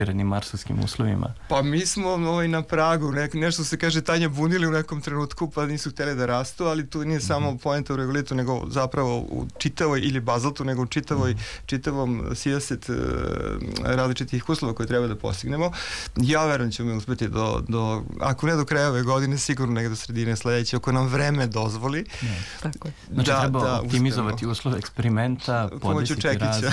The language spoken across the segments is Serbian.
marsovskim uslovima? Pa mi smo na pragu, nešto se kaže Tanja bunili u nekom trenutku pa nisu htjeli da rastu, ali tu nije samo poenta u regolitu, nego zapravo u čitavoj ili bazaltu, nego u čitavom sijaset različitih uslova koje treba da postignemo. Ja verujem da ćemo uspjeti ako ne do kraja ove godine, sigurno negdje do sredine sledeće, ako nam vreme dozvoli. Tako je. Znači treba optimizovati uslove eksperimenta, podesiti razne.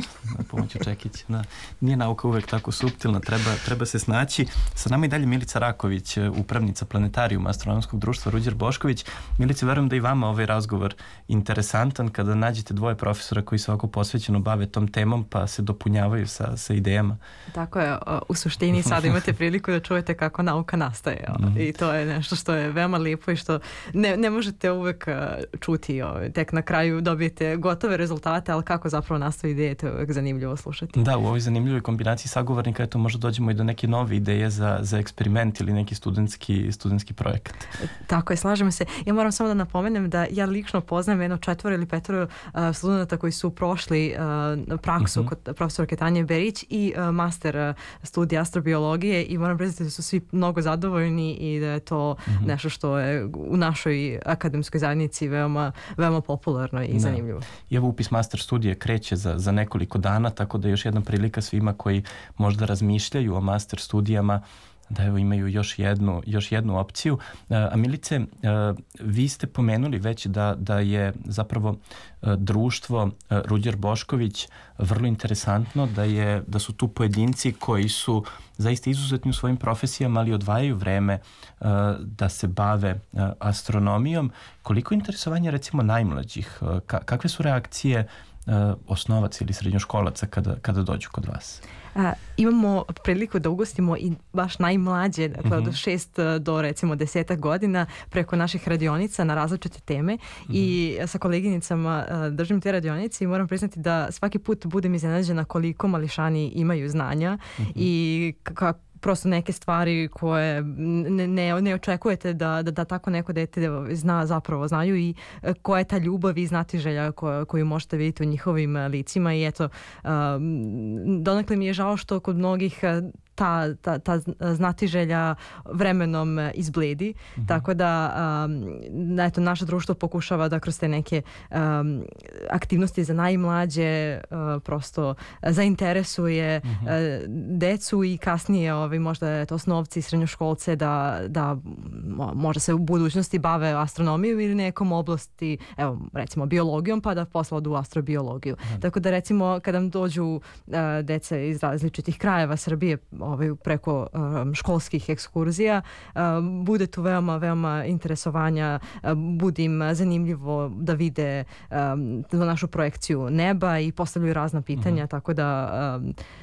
Pomoću čekića. Nije nauka uvek tako suptilna, treba se snaći. Sa nama i dalje Milica Raković, upravnica Planetarijuma Astronomskog društva Ruđer Bošković. Milice, verujem da i vama ovaj razgovor interesantan kada nađete dvoje profesora koji se ovako posvećeno bave tom temom pa se dopunjavaju sa idejama. Tako je, u suštini sad imate priliku da čujete kako nauka nastaje i to je nešto što je veoma lijepo i što ne možete uvek čuti. Tek na kraju dobijete gotove rezultate, ali kako zapravo nastaje ideje, to je uvek zanimljivo slušati. Da, u ovoj zanimljivoj kombinaciji sagovornika eto možda dođemo i do neke nove ideje za eksperiment ili neki studentski projekat. Tako je, slažemo se. Ja moram samo da napomenem da ja lično poznajem jedno 4 ili 5 studenta koji su prošli praksu kod profesorke Tanje Berić i master studija astrobiologije i moram priznati da su svi mnogo zadovoljni i da je to nešto što je u našoj akademskoj zajednici veoma popularno i zanimljivo. I evo upis master studije kreće za nekoliko dana, tako da je još jedna prilika svima koji možda razmišljaju o master studijama da evo imaju još jednu opciju. A Milice, vi ste pomenuli već da je zapravo društvo Ruđer Bošković vrlo interesantno, da su tu pojedinci koji su zaista izuzetni u svojim profesijama, ali odvajaju vreme da se bave astronomijom. Koliko interesovanja recimo najmlađih? Kakve su reakcije osnovaca ili srednjoškolaca kada dođu kod vas? Imamo priliku da ugostimo i baš najmlađe, dakle od 6 do recimo 10 godina preko naših radionica na različite teme i sa koleginicama držim te radionice i moram priznati da svaki put budem iznenađena koliko mališani imaju znanja i prosto neke stvari koje ne očekujete da tako neko dete znaju i koja je ta ljubav i znatiželja koju možete vidjeti u njihovim licima i eto, donekle mi je žao što kod mnogih ta znatiželja vremenom izbledi, tako da eto, naše društvo pokušava da kroz te neke aktivnosti za najmlađe prosto zainteresuje decu i kasnije možda osnovci i srednjoškolce da možda se u budućnosti bave astronomijom ili nekom oblasti, evo recimo biologijom, pa da posle odu u astrobiologiju. Tako da recimo kada nam dođu deca iz različitih krajeva Srbije preko školskih ekskurzija, bude tu veoma interesovanja, bude im zanimljivo da vide našu projekciju neba i postavljaju razna pitanja, tako da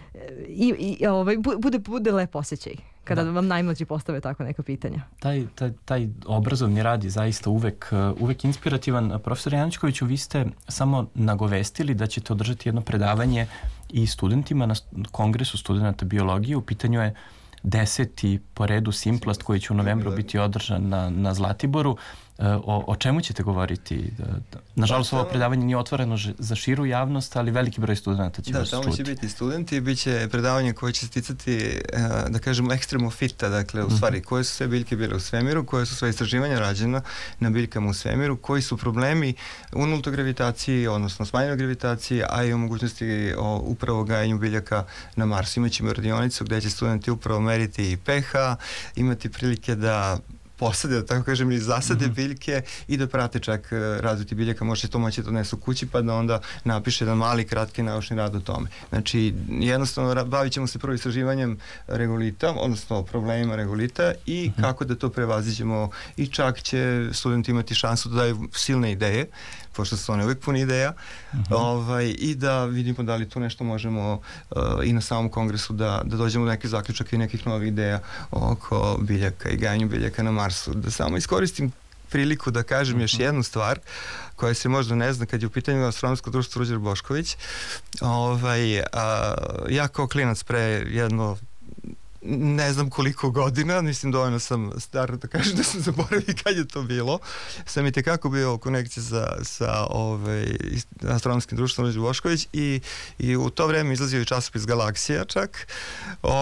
bude lep osjećaj kada vam najmlađi postave tako neka pitanja. Taj obrazovni rad je zaista uvek inspirativan. Profesor Jančkoviću, vi ste samo nagovestili da ćete održati jedno predavanje i studentima na Kongresu studenta biologije. U pitanju je 10. po redu Simplast koji će u novembru biti održan na Zlatiboru. O čemu ćete govoriti? Nažalost, ovo predavanje nije otvoreno za širu javnost, ali veliki broj studenta će vas čuti. Da, tamo će biti studenti, bit će predavanje koje će sticati, da kažemo, ekstremofita, dakle, u stvari, koje su sve biljke bile u svemiru, koje su sve istraživanja rađena na biljkama u svemiru, koji su problemi u nultoj gravitaciji, odnosno smanjenoj gravitaciji, a i o mogućnosti upravo gajenju biljaka na Marsu. Imaćemo radionicu gde će studenti upravo meriti i pH, imati prilike da posade, da tako kažem, ili zasade biljke i da prate čak razviti biljaka, možete to moći da donesu kući pa da onda napiše jedan mali, kratki naučni rad o tome. Znači, jednostavno, bavit ćemo se prvo istraživanjem regolita, odnosno problemima regolita i kako da to prevaziđemo i čak će studenti imati šansu da daju silne ideje, pošto su one uvijek puni ideja, i da vidimo da li tu nešto možemo i na samom kongresu da dođemo do nekih zaključaka i nekih novih ideja oko biljaka i gajanju biljaka na Marsu. Da samo iskoristim priliku da kažem još jednu stvar koja se možda ne zna kad je u pitanju Astronomsko društvo Ruđer Bošković. Ja kao klinac pre jedno ne znam koliko godina, mislim dovoljno sam star da kažem da sam zaboravio kad je to bilo, sam i tekako bio u konekciji sa Astronomskim društvom Ruđer Bošković i u to vreme izlazio i časopis Galaksija čak,